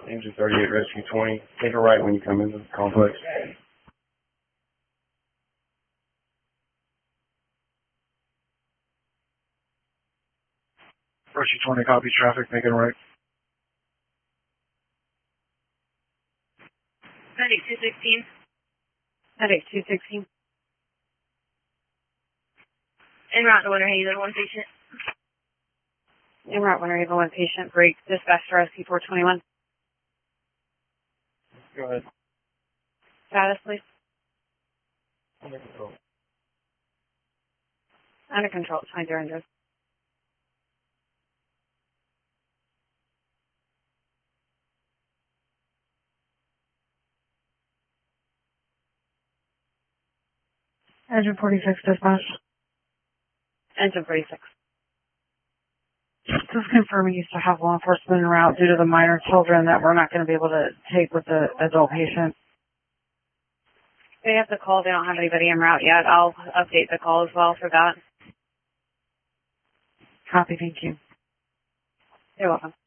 Engine 38, Rescue 20. Take a right when you come into the complex. Rescue 20, copy traffic, making a right. Medic 216. Medic 216. En route to Winter Haven, one patient. En route, Winter Haven, one patient. Break. Dispatch to Rescue 421. Go ahead. Status, please. Under control. Under control. 2000. Engine 46 dispatch. Engine 46. Just confirming you still have law enforcement en route due to the minor children that we're not going to be able to take with the adult patient. They have the call. They don't have anybody en route yet. I'll update the call as well for that. Copy. Thank you. You're welcome.